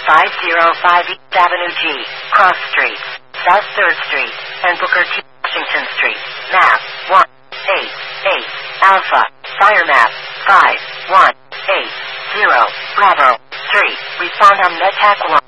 505 East Avenue G, Cross Street, South 3rd Street, and Booker T. Washington Street. Map 188 Alpha. Fire map 5180 Bravo 3. Respond on NetAttack 1.